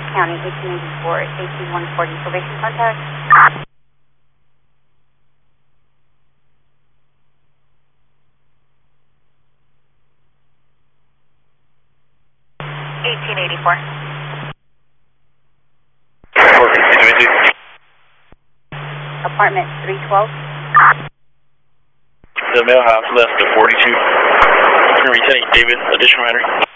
County, 1884, 18140, probation contact. 1884. Apartment 312. The male house left the 42. Henry David, additional matter.